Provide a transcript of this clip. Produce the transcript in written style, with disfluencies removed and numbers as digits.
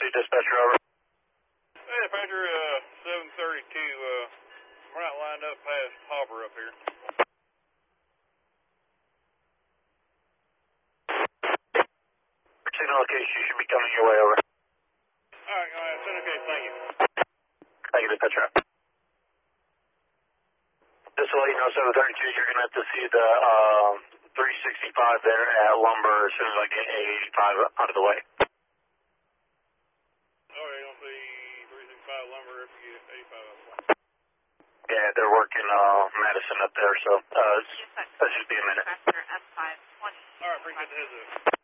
dispatcher, over. Hey, dispatcher, 732, we're not lined up past Hopper up here. Signal location, you should be coming your way, over. Alright, okay, thank you. Thank you, dispatcher. Just to let you know, 732, you're going to have to see the 365 there at Lumber as soon as I get 85 out of the way. Oh, you don't see 365 Lumber if you get 85 up. Yeah, they're working Madison up there, so that should be a minute. Alright, appreciate the heads up.